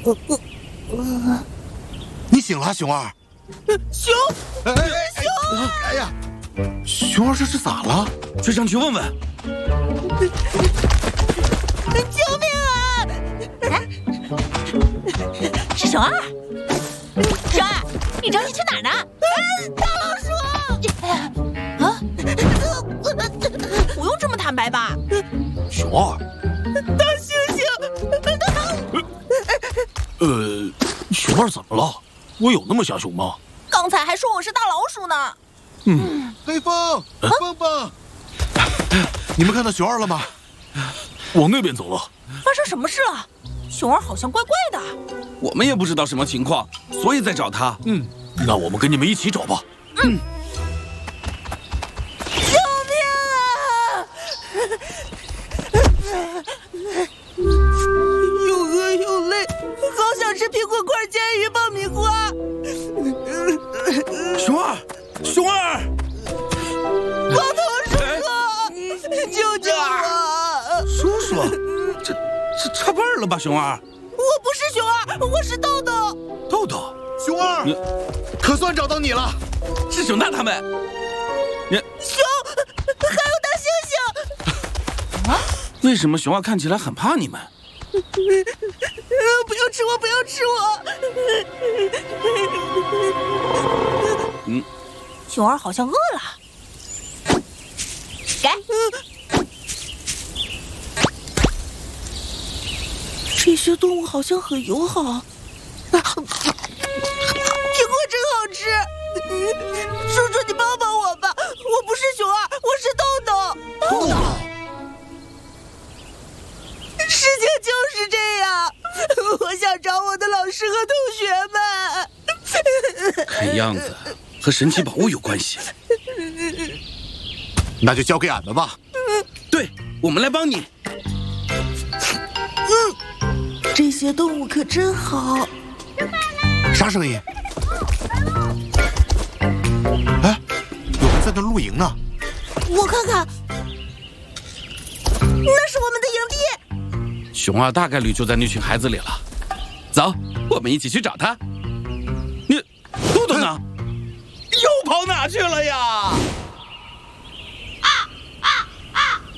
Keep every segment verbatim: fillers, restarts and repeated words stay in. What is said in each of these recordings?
你醒了，熊二。 熊， 哎熊！哎呀，熊二这是咋了？ 追上去问问。 救命啊！是熊二。熊二，你着急去哪儿呢？大老鼠！啊！不用这么坦白吧？ 熊二。 大猩猩！ 呃，熊二怎么了？我有那么吓熊吗？ 刚才还说我是大老鼠呢。 嗯，黑风、蹦蹦，你们看到熊二了吗？往那边走了。 发生什么事了？熊二好像怪怪的。 我们也不知道什么情况，所以在找他。 嗯，那我们跟你们一起找吧。嗯。 救命啊！又饿又累，好想吃苹果块煎鱼爆米花。 熊二，熊二， 光头叔叔，救救我！ 叔叔，这这差辈儿了吧，熊二？ 我不是熊二，我是豆豆。 豆豆， 熊二，可算找到你了。 是熊大他们。你熊，还有大猩猩。啊？ 为什么熊二看起来很怕你们？ 不要吃我，不要吃我！ 嗯， 熊二好像饿了。给。这些动物好像很友好。苹果真好吃。叔叔，你帮帮我吧！我不是熊二，我是豆豆。 豆豆。 事情就是这样，我想找我的老师和同学们。 看样子和神奇宝物有关系。 那就交给俺们吧。 对，我们来帮你。 嗯，这些动物可真好。 啥声音？哎，有人在那露营呢。 我看看，那是我们的营地。 熊二大概率就在那群孩子里了。走，我们一起去找他。你豆豆呢？又跑哪去了呀？ 啊啊啊！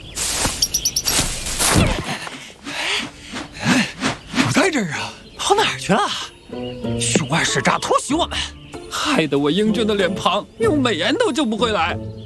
不在这儿啊，跑哪儿去了？熊二使诈偷袭我们，害得我英俊的脸庞用美颜都救不回来。